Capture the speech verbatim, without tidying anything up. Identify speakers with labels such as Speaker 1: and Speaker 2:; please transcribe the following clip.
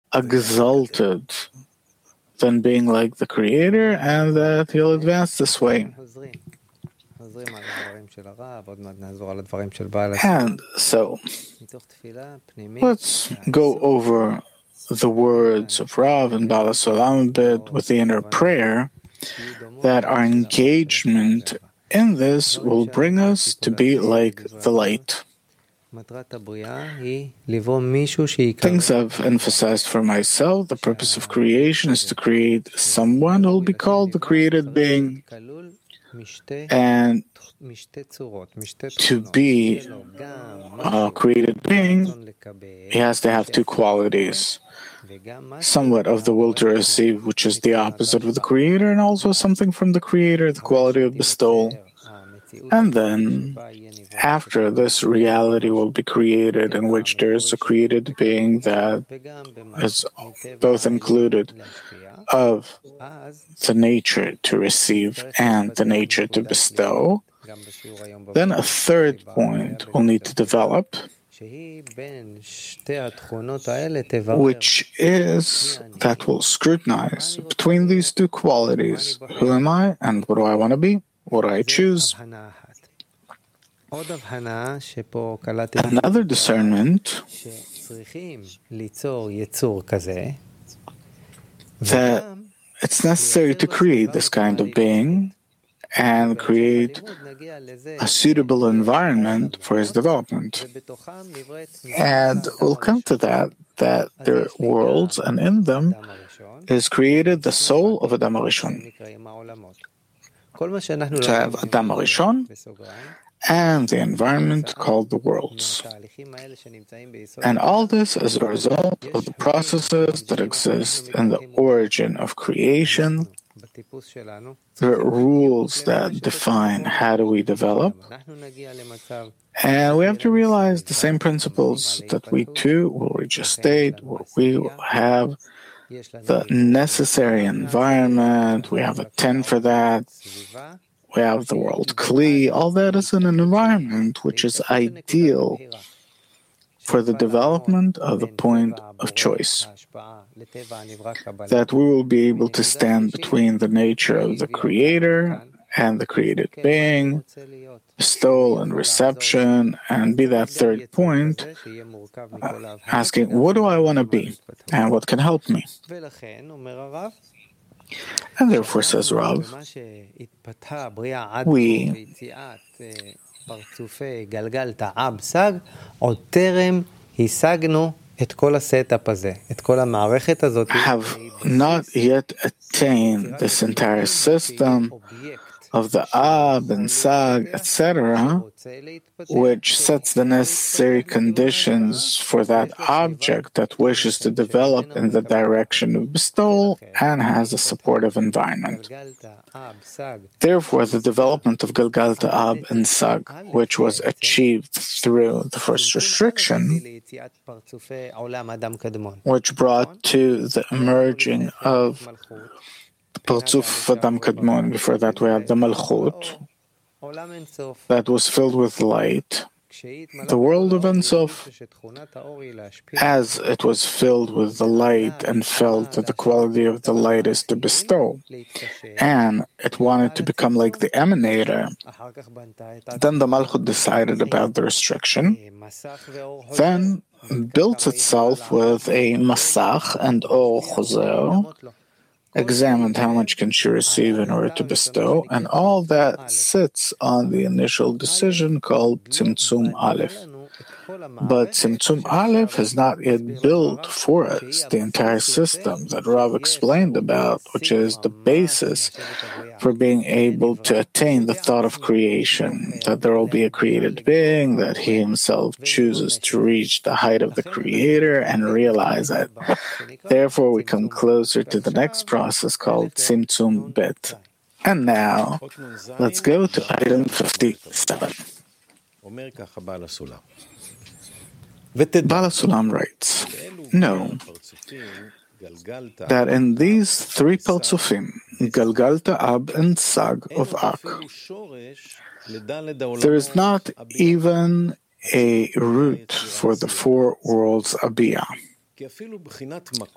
Speaker 1: exalted than being like the Creator, and that he'll advance this way. And so, let's go over the words of Rav and Bala Sulam a bit with the inner prayer, that our engagement in this will bring us to be like the light. Things I've emphasized for myself, the purpose of creation is to create someone who will be called the created being, and to be a created being, he has to have two qualities. Somewhat of the will to receive, which is the opposite of the Creator, and also something from the Creator, the quality of bestowal. And then, after this, reality will be created in which there is a created being that is both included of the nature to receive and the nature to bestow. Then a third point will need to develop, which is that will scrutinize between these two qualities. Who am I and what do I want to be? What do I choose? Another discernment that it's necessary to create this kind of being and create a suitable environment for his development. And we'll come to that, that there are worlds, and in them is created the soul of Adam HaRishon. To have Adam HaRishon and the environment called the worlds. And all this is a result of the processes that exist in the origin of creation. There are rules that define how do we develop. And we have to realize the same principles that we too will reach a state where we will have the necessary environment. We have a ten for that. We have the world Kli. All that is in an environment which is ideal for the development of the point of choice. That we will be able to stand between the nature of the Creator and the created being, bestowal and reception, and be that third point, uh, asking, what do I want to be, and what can help me? And therefore, says Rav, we have not yet attained this entire system of the Ab and Sag, et cetera, which sets the necessary conditions for that object that wishes to develop in the direction of bestowal and has a supportive environment. Therefore, the development of Galgalta Ab and Sag, which was achieved through the first restriction, which brought to the emerging of Partzuf Adam Kadmon. Before that, we had the Malchut that was filled with light. The world of Ein Sof, as it was filled with the light and felt that the quality of the light is to bestow, and it wanted to become like the emanator, then the Malchut decided about the restriction, then built itself with a Masach and Or Chozer, examined how much can she receive in order to bestow, and all that sits on the initial decision called Tzimtzum Aleph. But Tzimtzum Aleph has not yet built for us the entire system that Rav explained about, which is the basis for being able to attain the thought of creation, that there will be a created being, that he himself chooses to reach the height of the Creator and realize it. Therefore, we come closer to the next process called Tzimtzum Bet. And now, let's go to item fifty-seven. Bala Sulam writes, know that in these three Partzufim, Galgalta, Ab, and Sag of Ak, there is not even a root for the four worlds Abiyah.